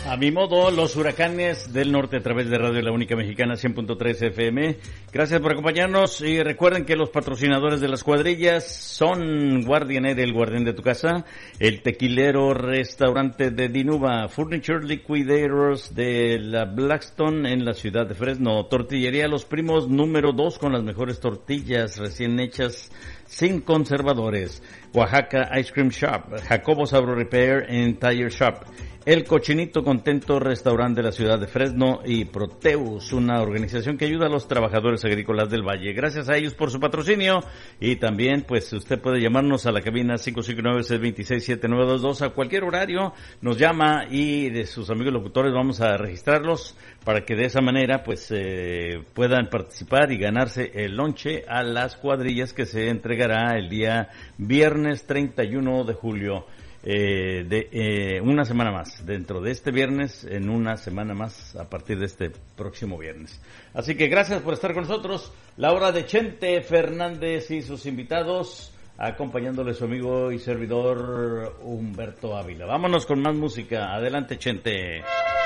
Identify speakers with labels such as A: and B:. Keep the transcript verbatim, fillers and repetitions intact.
A: A mi modo, los huracanes del norte a través de Radio La Única Mexicana cien punto tres F M. Gracias por acompañarnos y recuerden que los patrocinadores de las cuadrillas son Guardianera, el guardián de tu casa, el tequilero restaurante de Dinuba, Furniture Liquidators de la Blackstone en la ciudad de Fresno, Tortillería Los Primos número dos con las mejores tortillas recién hechas sin conservadores, Oaxaca Ice Cream Shop, Jacobo's Auto Repair and Tire Shop, El Cochinito Contento Restaurante de la ciudad de Fresno y Proteus, una organización que ayuda a los trabajadores agrícolas del Valle. Gracias a ellos por su patrocinio y también pues usted puede llamarnos a la cabina cinco cinco nueve, seis dos seis, siete nueve dos dos a cualquier horario, nos llama y de sus amigos locutores vamos a registrarlos para que de esa manera pues eh, puedan participar y ganarse el lonche a las cuadrillas que se entregará el día viernes treinta y uno de julio. Eh, de eh, una semana más, dentro de este viernes, en una semana más, a partir de este próximo viernes. Así que gracias por estar con nosotros. La hora de Chente Fernández y sus invitados, acompañándole su amigo y servidor Humberto Ávila. Vámonos con más música. Adelante, Chente.